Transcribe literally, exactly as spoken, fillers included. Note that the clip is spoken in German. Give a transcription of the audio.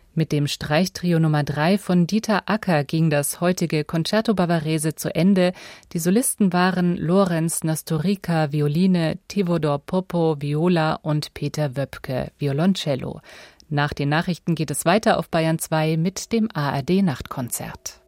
Mit dem Streichtrio Nummer drei von Dieter Acker ging das heutige Concerto Bavarese zu Ende. Die Solisten waren Lorenz Nasturika, Violine, Tevodor Popo, Viola und Peter Wöpke, Violoncello. Nach den Nachrichten geht es weiter auf Bayern zwei mit dem A R D-Nachtkonzert.